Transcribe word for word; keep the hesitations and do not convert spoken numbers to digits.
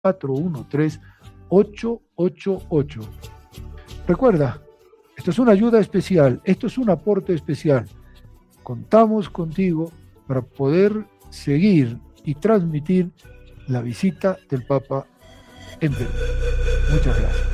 cuatro uno tres, ocho ocho ocho. Recuerda, esto es una ayuda especial, esto es un aporte especial. Contamos contigo para poder seguir y transmitir la visita del Papa en Perú. Muchas gracias.